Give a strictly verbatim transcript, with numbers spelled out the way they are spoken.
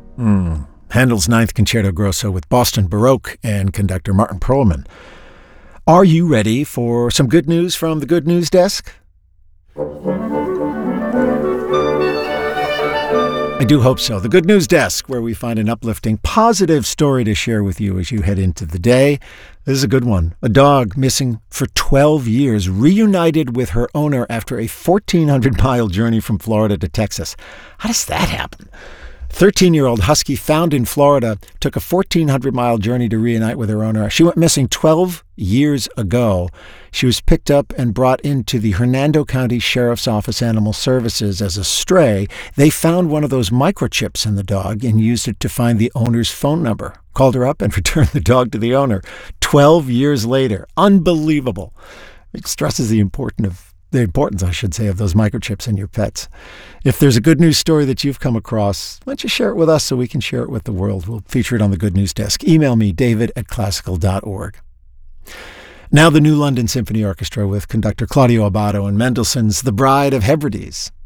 Mm. Handel's Ninth Concerto Grosso with Boston Baroque and conductor Martin Perlman. Are you ready for some good news from the Good News Desk? I do hope so. The Good News Desk, where we find an uplifting, positive story to share with you as you head into the day. This is a good one. A dog missing for twelve years, reunited with her owner after a fourteen hundred mile journey from Florida to Texas. How does that happen? thirteen-year-old husky found in Florida took a fourteen hundred mile journey to reunite with her owner. She went missing twelve years ago. She was picked up and brought into the Hernando County Sheriff's Office Animal Services as a stray. They found one of those microchips in the dog and used it to find the owner's phone number. Called her up and returned the dog to the owner twelve years later. Unbelievable. It stresses the importance of The importance, I should say, of those microchips in your pets. If there's a good news story that you've come across, why don't you share it with us so we can share it with the world? We'll feature it on the Good News Desk. Email me, david at classical dot org. Now the New London Symphony Orchestra with conductor Claudio Abbado and Mendelssohn's The Bride of Hebrides.